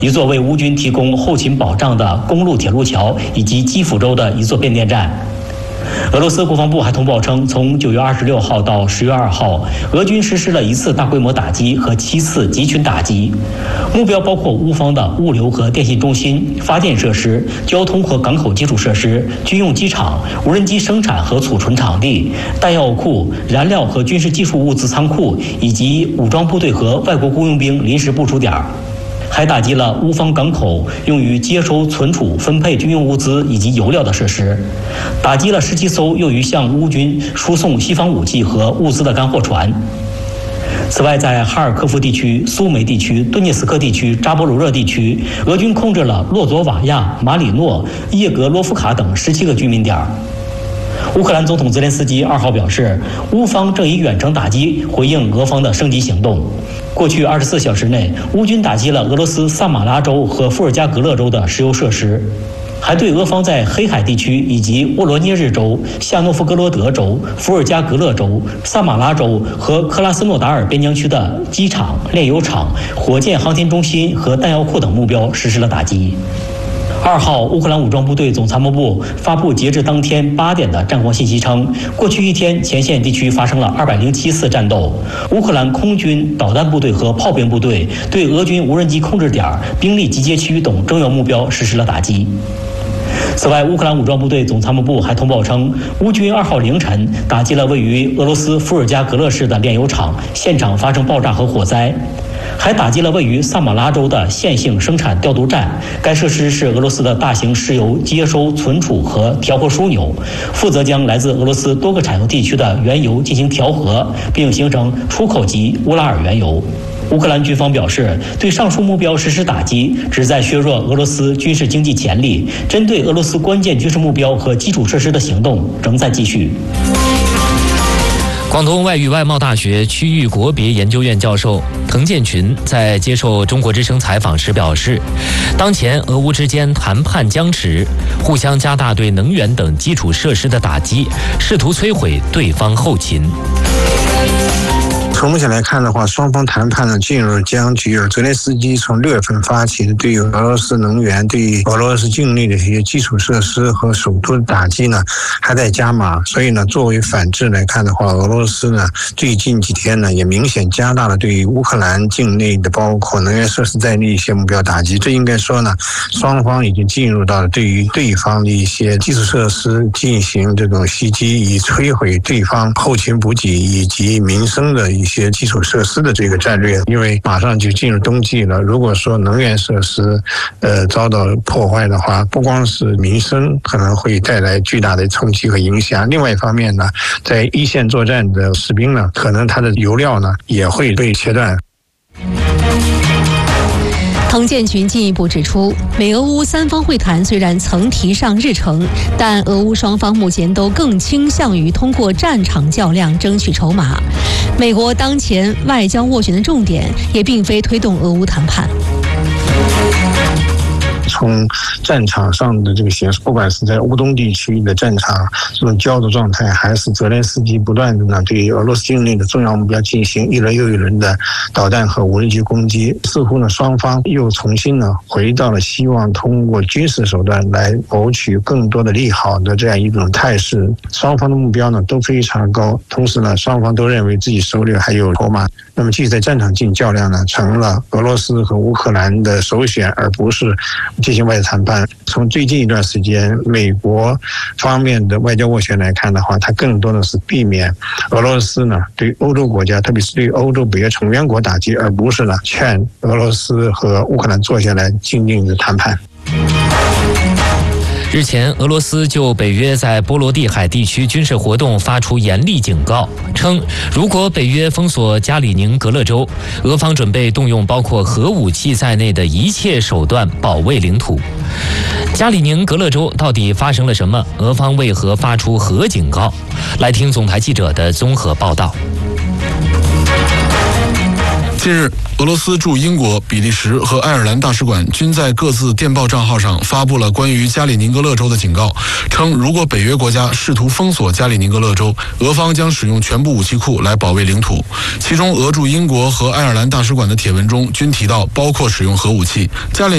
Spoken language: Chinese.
一座为乌军提供后勤保障的公路铁路桥，以及基辅州的一座变电站。俄罗斯国防部还通报称，从9月26号到10月2号，俄军实施了1次大规模打击和7次集群打击，目标包括乌方的物流和电信中心、发电设施、交通和港口基础设施、军用机场、无人机生产和储存场地、弹药库、燃料和军事技术物资仓库，以及武装部队和外国雇佣兵临时部署点。还打击了乌方港口用于接收、存储、分配军用物资以及油料的设施，打击了17艘用于向乌军输送西方武器和物资的干货船。此外，在哈尔科夫地区、苏梅地区、顿涅茨克地区、扎波罗热地区，俄军控制了洛佐瓦亚、马里诺、叶格罗夫卡等17个居民点。乌克兰总统泽连斯基2号表示，乌方正以远程打击回应俄方的升级行动。过去24小时内，乌军打击了俄罗斯萨马拉州和伏尔加格勒州的石油设施，还对俄方在黑海地区以及沃罗涅日州、夏诺夫哥罗德州、伏尔加格勒州、萨马拉州和克拉斯诺达尔边疆区的机场、炼油厂、火箭航天中心和弹药库等目标实施了打击。2号，乌克兰武装部队总参谋部发布截至当天8点的战况信息称，过去一天前线地区发生了207次战斗，乌克兰空军、导弹部队和炮兵部队对俄军无人机控制点、兵力集结区等重要目标实施了打击。此外，乌克兰武装部队总参谋部还通报称，乌军2号凌晨打击了位于俄罗斯伏尔加格勒市的炼油厂，现场发生爆炸和火灾。还打击了位于萨马拉州的线性生产调度站，该设施是俄罗斯的大型石油接收、存储和调和枢纽，负责将来自俄罗斯多个产油地区的原油进行调和，并形成出口级乌拉尔原油。乌克兰军方表示，对上述目标实施打击，旨在削弱俄罗斯军事经济潜力，针对俄罗斯关键军事目标和基础设施的行动仍在继续。 广东外语外贸大学区域国别研究院教授滕建群在接受中国之声采访时表示，当前俄乌之间谈判僵持，互相加大对能源等基础设施的打击，试图摧毁对方后勤。 从目前来看的话，双方谈判呢进入僵局。泽连斯基从6月份发起的对俄罗斯能源、对俄罗斯境内的这些基础设施和首都的打击呢，还在加码。所以呢，作为反制来看的话，俄罗斯呢最近几天呢也明显加大了对于乌克兰境内的包括能源设施在内一些目标打击。这应该说呢，双方已经进入到了对于对方的一些基础设施进行这种袭击，以摧毁对方后勤补给以及民生的一些基础设施的这个战略。因为马上就进入冬季了，如果说能源设施遭到破坏的话，不光是民生可能会带来巨大的冲击和影响，另外一方面呢，在一线作战的士兵呢，可能他的油料呢也会被切断。 滕建群进一步指出，美俄乌三方会谈虽然曾提上日程，但俄乌双方目前都更倾向于通过战场较量争取筹码。美国当前外交斡旋的重点也并非推动俄乌谈判。 从战场上的这个形势，不管是在乌东地区的战场这种焦灼状态，还是泽连斯基不断的呢对俄罗斯境内的重要目标进行一轮又一轮的导弹和无人机攻击，似乎呢双方又重新呢回到了希望通过军事手段来谋取更多的利好的这样一种态势。双方的目标呢都非常高，同时呢双方都认为自己手里还有筹码，那么继续在战场进行较量呢成了俄罗斯和乌克兰的首选，而不是进行外交谈判。从最近一段时间美国方面的外交斡旋来看的话，它更多的是避免俄罗斯呢对欧洲国家，特别是对欧洲北约成员国打击，而不是呢劝俄罗斯和乌克兰坐下来静静的谈判。 日前，俄罗斯就北约在波罗的海地区军事活动发出严厉警告，称如果北约封锁加里宁格勒州，俄方准备动用包括核武器在内的一切手段保卫领土。加里宁格勒州到底发生了什么？俄方为何发出核警告？来听总台记者的综合报道。 近日，俄罗斯驻英国、比利时和爱尔兰大使馆均在各自电报账号上发布了关于加里宁格勒州的警告，称如果北约国家试图封锁加里宁格勒州，俄方将使用全部武器库来保卫领土。其中，俄驻英国和爱尔兰大使馆的帖文中均提到，包括使用核武器。加里